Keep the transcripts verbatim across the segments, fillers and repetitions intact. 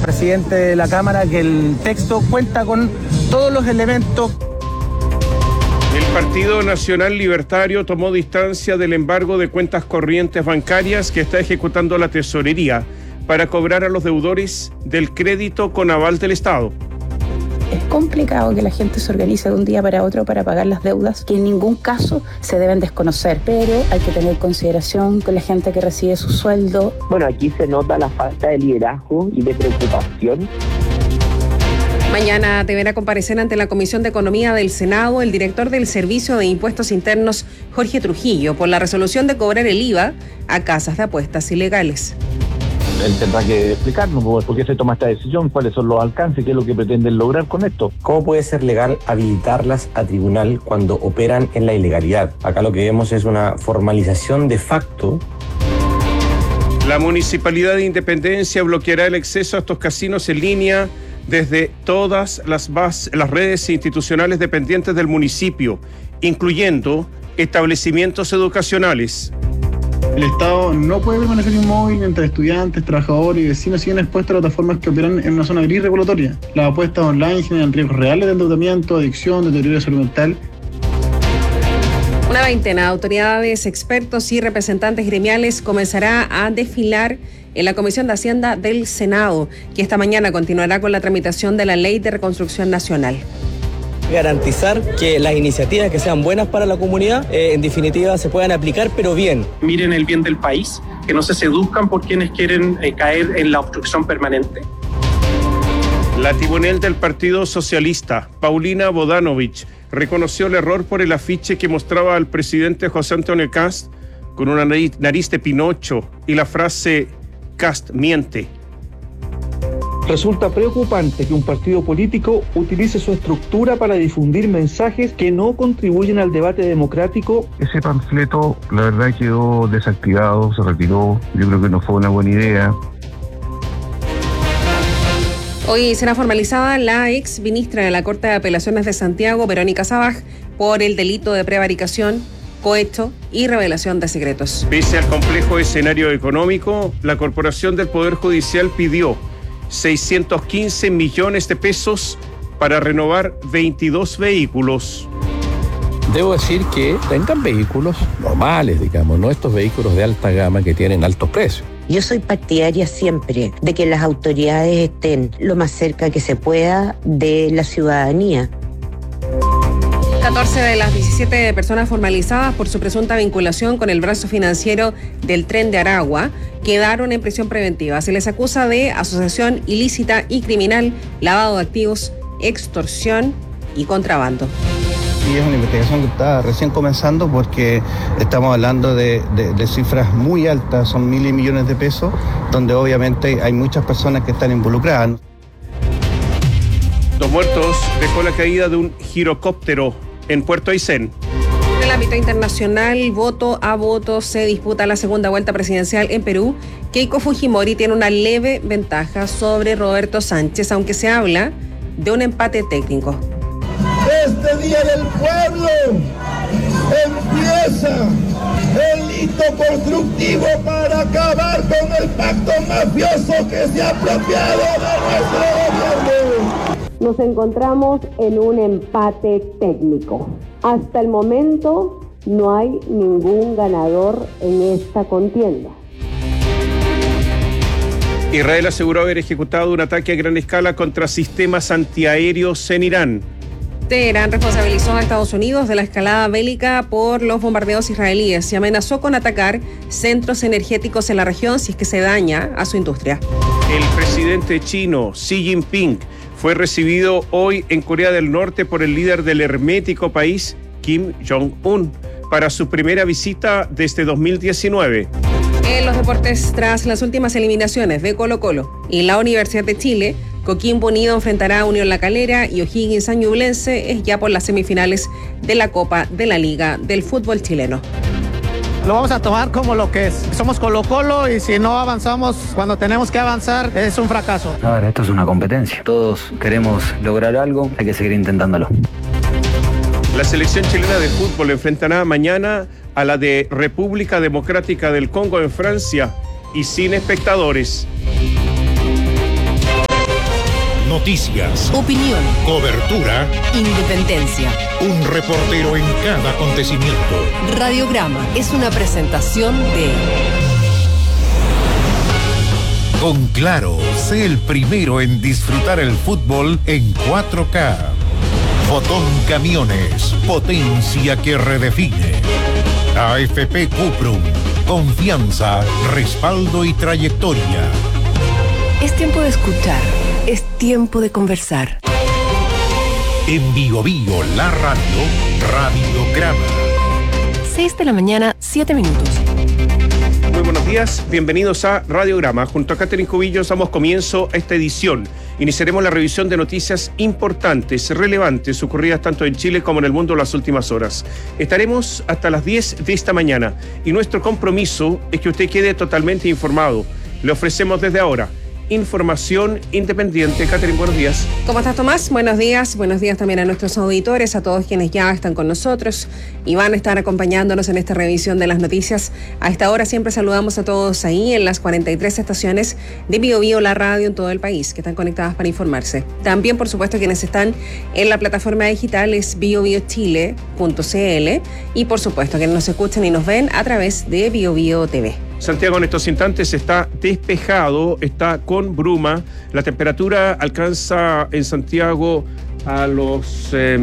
presidente de la Cámara que el texto cuenta con todos los elementos. El Partido Nacional Libertario tomó distancia del embargo de cuentas corrientes bancarias que está ejecutando la Tesorería para cobrar a los deudores del crédito con aval del Estado. Es complicado que la gente se organice de un día para otro para pagar las deudas, que en ningún caso se deben desconocer, pero hay que tener consideración con la gente que recibe su sueldo. Bueno, aquí se nota la falta de liderazgo y de preocupación. Mañana deberá comparecer ante la Comisión de Economía del Senado el director del Servicio de Impuestos Internos, Jorge Trujillo, por la resolución de cobrar el I V A a casas de apuestas ilegales. Él tendrá que explicarnos por qué se toma esta decisión, cuáles son los alcances, qué es lo que pretenden lograr con esto. ¿Cómo puede ser legal habilitarlas a tribunal cuando operan en la ilegalidad? Acá lo que vemos es una formalización de facto. La Municipalidad de Independencia bloqueará el acceso a estos casinos en línea desde todas las, bas- las redes institucionales dependientes del municipio, incluyendo establecimientos educacionales. El Estado no puede permanecer inmóvil mientras estudiantes, trabajadores y vecinos siguen expuestos a plataformas que operan en una zona gris regulatoria. Las apuestas online generan riesgos reales de endeudamiento, adicción, deterioro de salud mental. Una veintena de autoridades, expertos y representantes gremiales comenzará a desfilar en la Comisión de Hacienda del Senado, que esta mañana continuará con la tramitación de la Ley de Reconstrucción Nacional. Garantizar que las iniciativas que sean buenas para la comunidad, eh, en definitiva, se puedan aplicar, pero bien. Miren el bien del país, que no se seduzcan por quienes quieren eh, caer en la obstrucción permanente. La timonel del Partido Socialista, Paulina Bodanovich, reconoció el error por el afiche que mostraba al presidente José Antonio Kast con una nariz, nariz de Pinocho y la frase "Kast miente". Resulta preocupante que un partido político utilice su estructura para difundir mensajes que no contribuyen al debate democrático. Ese panfleto, la verdad, quedó desactivado, se retiró. Yo creo que no fue una buena idea. Hoy será formalizada la ex ministra de la Corte de Apelaciones de Santiago, Verónica Sabaj, por el delito de prevaricación, cohecho y revelación de secretos. Pese al complejo escenario económico, la Corporación del Poder Judicial pidió seiscientos quince millones de pesos para renovar veintidós vehículos. Debo decir que tengan vehículos normales, digamos, no estos vehículos de alta gama que tienen altos precios. Yo soy partidaria siempre de que las autoridades estén lo más cerca que se pueda de la ciudadanía. catorce de las diecisiete personas formalizadas por su presunta vinculación con el brazo financiero del Tren de Aragua quedaron en prisión preventiva. Se les acusa de asociación ilícita y criminal, lavado de activos, extorsión y contrabando. Y es una investigación que está recién comenzando porque estamos hablando de, de, de cifras muy altas, son miles y millones de pesos, donde obviamente hay muchas personas que están involucradas. Dos muertos dejó la caída de un girocóptero en Puerto Aysén. En el ámbito internacional, voto a voto, se disputa la segunda vuelta presidencial en Perú. Keiko Fujimori tiene una leve ventaja sobre Roberto Sánchez, aunque se habla de un empate técnico. Este Día del Pueblo empieza el hito constructivo para acabar con el pacto mafioso que se ha apropiado de nuestro gobierno. Nos encontramos en un empate técnico. Hasta el momento no hay ningún ganador en esta contienda. Israel aseguró haber ejecutado un ataque a gran escala contra sistemas antiaéreos en Irán. Teherán responsabilizó a Estados Unidos de la escalada bélica por los bombardeos israelíes y amenazó con atacar centros energéticos en la región si es que se daña a su industria. El presidente chino Xi Jinping fue recibido hoy en Corea del Norte por el líder del hermético país, Kim Jong-un, para su primera visita desde dos mil diecinueve. En los deportes, tras las últimas eliminaciones de Colo-Colo y la Universidad de Chile, Coquimbo Unido enfrentará a Unión La Calera y O'Higgins Ñublense es ya por las semifinales de la Copa de la Liga del fútbol chileno. Lo vamos a tomar como lo que es. Somos Colo-Colo y si no avanzamos cuando tenemos que avanzar es un fracaso. A ver, esto es una competencia. Todos queremos lograr algo, hay que seguir intentándolo. La selección chilena de fútbol enfrentará mañana a la de República Democrática del Congo en Francia y sin espectadores. Noticias. Opinión. Cobertura. Independencia. Un reportero en cada acontecimiento. Radiograma es una presentación de... Con Claro, sé el primero en disfrutar el fútbol en cuatro K. Fotón Camiones, potencia que redefine. A F P Cuprum, confianza, respaldo y trayectoria. Es tiempo de escuchar, es tiempo de conversar. En Bio Bio, la radio, Radiograma. seis de la mañana, siete minutos. Muy buenos días, bienvenidos a Radiograma. Junto a Catherine Cubillos damos comienzo a esta edición. Iniciaremos la revisión de noticias importantes, relevantes, ocurridas tanto en Chile como en el mundo en las últimas horas. Estaremos hasta las diez de esta mañana y nuestro compromiso es que usted quede totalmente informado. Le ofrecemos desde ahora información independiente. Catherine, buenos días. ¿Cómo estás, Tomás? Buenos días. Buenos días también a nuestros auditores, a todos quienes ya están con nosotros y van a estar acompañándonos en esta revisión de las noticias. A esta hora siempre saludamos a todos ahí en las cuarenta y tres estaciones de Bio Bio, la radio en todo el país, que están conectadas para informarse. También, por supuesto, quienes están en la plataforma digital es bio bio chile punto c l y, por supuesto, quienes nos escuchan y nos ven a través de Bio Bio T V. Santiago en estos instantes está despejado, está con bruma. La temperatura alcanza en Santiago a los eh,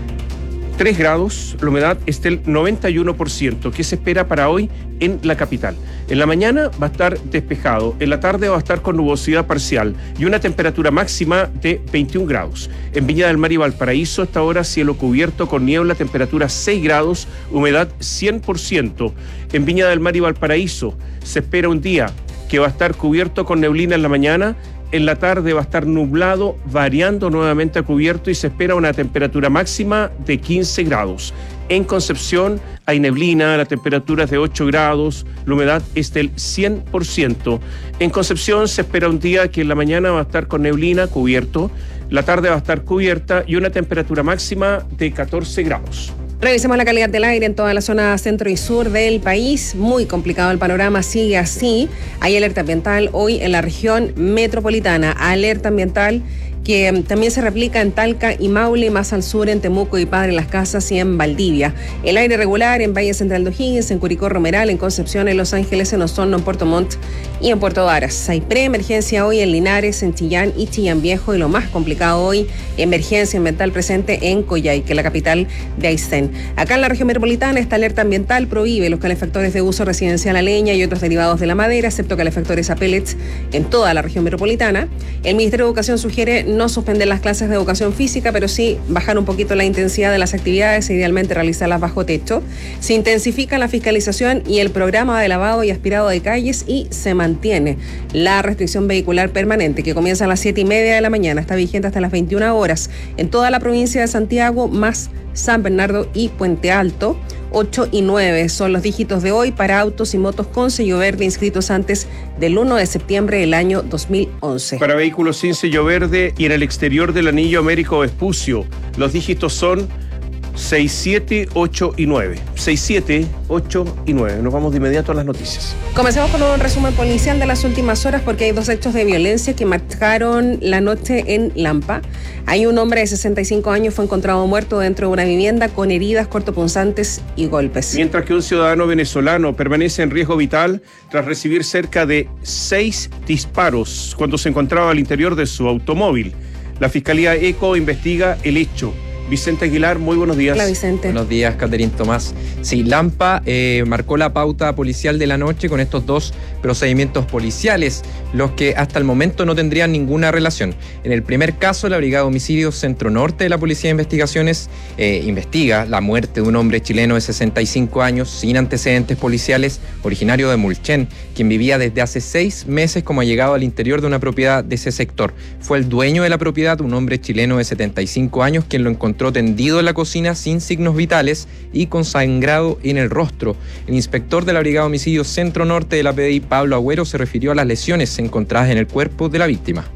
tres grados. La humedad es del noventa y uno por ciento. ¿Qué se espera para hoy en la capital? En la mañana va a estar despejado, en la tarde va a estar con nubosidad parcial y una temperatura máxima de veintiún grados. En Viña del Mar y Valparaíso, hasta ahora cielo cubierto con niebla, temperatura seis grados, humedad cien por ciento. En Viña del Mar y Valparaíso se espera un día que va a estar cubierto con neblina en la mañana. En la tarde va a estar nublado, variando nuevamente a cubierto y se espera una temperatura máxima de quince grados. En Concepción hay neblina, la temperatura es de ocho grados, la humedad es del cien por ciento. En Concepción se espera un día que en la mañana va a estar con neblina, cubierto, la tarde va a estar cubierta y una temperatura máxima de catorce grados. Revisemos la calidad del aire en toda la zona centro y sur del país. Muy complicado el panorama, sigue así. Hay alerta ambiental hoy en la región metropolitana. Alerta ambiental que también se replica en Talca y Maule, más al sur en Temuco y Padre Las Casas y en Valdivia. El aire regular en Valle Central de O'Higgins, en Curicó Romeral, en Concepción, en Los Ángeles, en Osorno, en Puerto Montt y en Puerto Varas. Hay preemergencia hoy en Linares, en Chillán y Chillán Viejo, y lo más complicado hoy, emergencia ambiental presente en Coyhaique, la capital de Aysén. Acá en la región metropolitana, esta alerta ambiental prohíbe los calefactores de uso residencial a leña y otros derivados de la madera, excepto calefactores a pellets en toda la región metropolitana. El Ministerio de Educación sugiere no suspender las clases de educación física, pero sí bajar un poquito la intensidad de las actividades e idealmente realizarlas bajo techo. Se intensifica la fiscalización y el programa de lavado y aspirado de calles y se mantiene la restricción vehicular permanente que comienza a las siete y media de la mañana, está vigente hasta las veintiuna horas en toda la provincia de Santiago, más San Bernardo y Puente Alto. ocho y nueve son los dígitos de hoy para autos y motos con sello verde inscritos antes del uno de septiembre del año dos mil once. Para vehículos sin sello verde y en el exterior del anillo Américo Vespucio, los dígitos son seis, siete, ocho y nueve. seis, siete, ocho y nueve. Nos vamos de inmediato a las noticias. Comencemos con un resumen policial de las últimas horas porque hay dos hechos de violencia que marcaron la noche en Lampa. Hay un hombre de sesenta y cinco años fue encontrado muerto dentro de una vivienda con heridas cortopunzantes y golpes. Mientras que un ciudadano venezolano permanece en riesgo vital tras recibir cerca de seis disparos cuando se encontraba al interior de su automóvil. La Fiscalía ECO investiga el hecho. Vicente Aguilar, muy buenos días. Hola, Vicente. Buenos días, Catherine Tomás. Sí, Lampa eh, marcó la pauta policial de la noche con estos dos procedimientos policiales, los que hasta el momento no tendrían ninguna relación. En el primer caso, la Brigada de Homicidios Centro Norte de la Policía de Investigaciones eh, investiga la muerte de un hombre chileno de sesenta y cinco años, sin antecedentes policiales, originario de Mulchen, quien vivía desde hace seis meses como allegado al interior de una propiedad de ese sector. Fue el dueño de la propiedad, un hombre chileno de setenta y cinco años, quien lo encontró tendido en la cocina sin signos vitales y con sangrado en el rostro. El inspector de la Brigada de Homicidios Centro Norte de la P D I, Pablo Agüero, se refirió a las lesiones encontradas en el cuerpo de la víctima.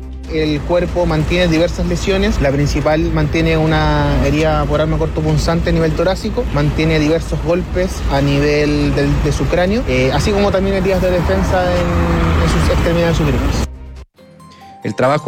El cuerpo mantiene diversas lesiones, la principal mantiene una herida por arma cortopunzante a nivel torácico, mantiene diversos golpes a nivel de, de su cráneo, eh, así como también heridas de defensa en, en sus extremidades superiores. El trabajo